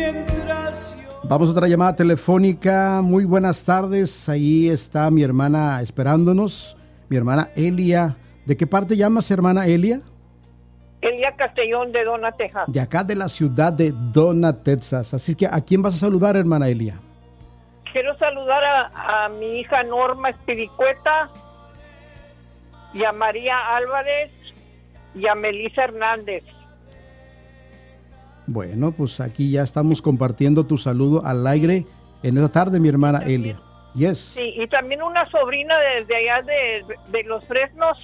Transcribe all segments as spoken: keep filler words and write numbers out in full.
Vamos a otra llamada telefónica. Muy buenas tardes. Ahí está mi hermana esperándonos. Mi hermana Elia. ¿De qué parte llamas, hermana Elia? Elia Castellón, de Donna, Texas. De acá de la ciudad de Donna, Texas. Así que, ¿a quién vas a saludar, hermana Elia? Quiero saludar a, a mi hija Norma Espiricueta y a María Álvarez y a Melissa Hernández. Bueno, pues aquí ya estamos compartiendo tu saludo al aire en esta tarde, mi hermana También, Elia. Yes. Sí, y también una sobrina desde allá de, de Los Fresnos,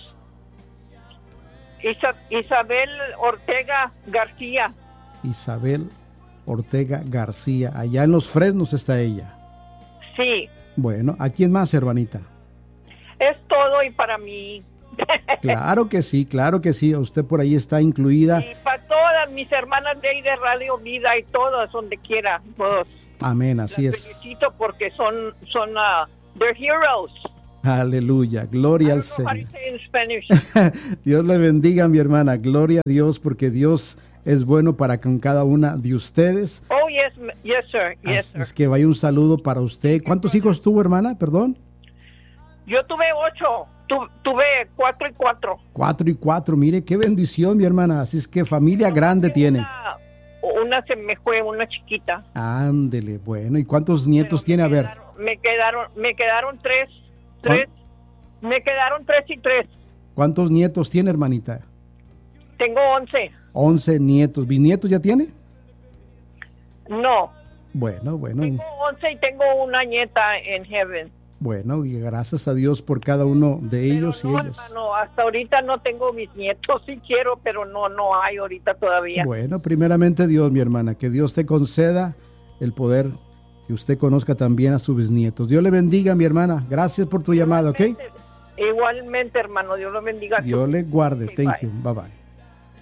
Isa, Isabel Ortega García. Isabel Ortega García. Allá en Los Fresnos está ella. Sí. Bueno, ¿a quién más, hermanita? Es todo y para mí. Claro que sí, claro que sí. Usted por ahí está incluida. Y para todas mis hermanas de ahí de Radio Vida y todas, donde quiera, todos. Amén, así Las es. felicito porque son, son, uh, they're heroes. Aleluya, gloria I al don't know how to Señor. say in Spanish. Dios le bendiga, mi hermana. Gloria a Dios, porque Dios es bueno para con cada una de ustedes. Oh, yes, m- yes, sir, yes, Así sir. es que vaya un saludo para usted. ¿Cuántos hijos tuvo, hermana? Perdón. Yo tuve ocho, tu- tuve cuatro y cuatro. Cuatro y cuatro. Mire, qué bendición, mi hermana. Así es que familia grande tiene. Una, una se me fue, una chiquita. Ándele, bueno. ¿Y cuántos nietos Pero tiene? A me ver. quedaron- Me quedaron, me quedaron tres, tres, me quedaron tres y tres. ¿Cuántos nietos tiene, hermanita? Tengo once. Once nietos. ¿Bisnietos ya tiene? No, Bueno, bueno. tengo once y tengo una nieta en heaven. Bueno, y gracias a Dios por cada uno de ellos Pero no, y ellas. hermano, hasta ahorita no tengo mis nietos, sí quiero, pero no, no hay ahorita todavía. Bueno, primeramente Dios, mi hermana, que Dios te conceda el poder que usted conozca también a sus bisnietos. Dios le bendiga, mi hermana. Gracias por tu llamada, ¿ok? Igualmente, Igualmente, hermano, Dios lo bendiga. Dios le guarde. Sí, Thank bye. you. Bye bye.